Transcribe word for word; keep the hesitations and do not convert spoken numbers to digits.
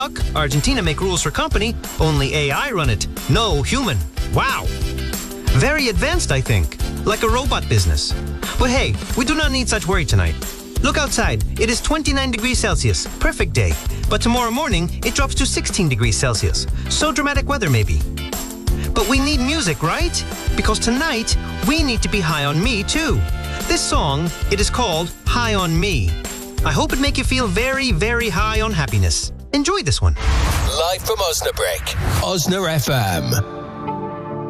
Argentina make rules for company. Only A I run it. No human. Wow. Very advanced, I think. Like a robot business. But hey, we do not need such worry tonight. Look outside. It is twenty-nine degrees Celsius. Perfect day. But tomorrow morning, it drops to sixteen degrees Celsius. So dramatic weather, maybe. But we need music, right? Because tonight, we need to be high on me, too. This song, it is called High on Me. I hope it make you feel very, very high on happiness. Enjoy this one. Live from Osnabrück, Osna F M.